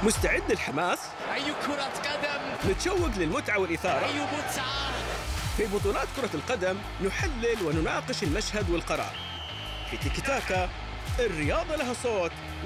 مستعد للحماس؟ أي كرة قدم! متشوق للمتعة والإثارة؟ أي متعة! في بطولات كرة القدم نحلل ونناقش المشهد والقرار. في تيكي تاكا الرياضة لها صوت